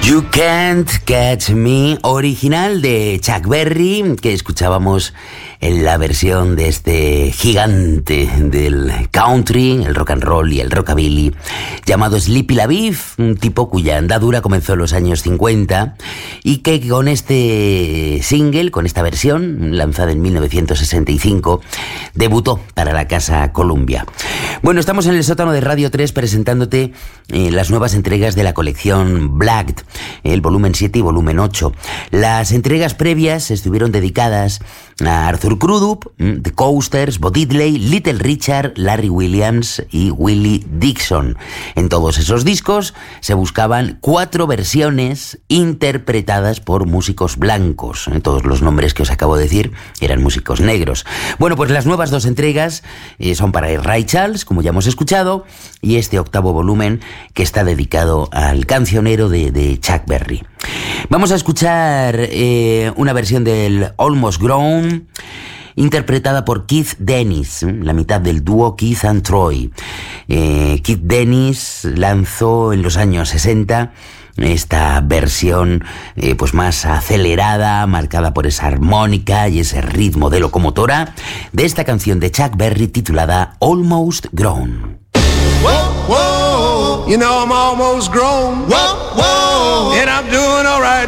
You Can't Catch Me, original de Chuck Berry, que escuchábamos en la versión de este gigante del country, el rock and roll y el rockabilly, llamado Sleepy LaBeouf, un tipo cuya andadura comenzó en los años 50 y que con este single, con esta versión, lanzada en 1965, debutó para la Casa Columbia. Bueno, estamos en el sótano de Radio 3 presentándote las nuevas entregas de la colección Blacked, el volumen 7 y volumen 8. Las entregas previas estuvieron dedicadas a Arthur Crudup, The Coasters, Bo Diddley, Little Richard, Larry Williams y Willie Dixon. En todos esos discos se buscaban 4 versiones interpretadas por músicos blancos. Todos los nombres que os acabo de decir eran músicos negros. Bueno, pues las nuevas 2 entregas son para Ray Charles, como ya hemos escuchado, y este 8º volumen que está dedicado al cancionero de Chuck Berry. Vamos a escuchar una versión del Almost Grown, interpretada por Keith Dennis, la mitad del dúo Keith and Troy. Keith Dennis lanzó en los años 60 esta versión pues más acelerada, marcada por esa armónica y ese ritmo de locomotora de esta canción de Chuck Berry titulada Almost Grown. Whoa, whoa, you know I'm almost grown. Whoa, whoa, and I'm doing all right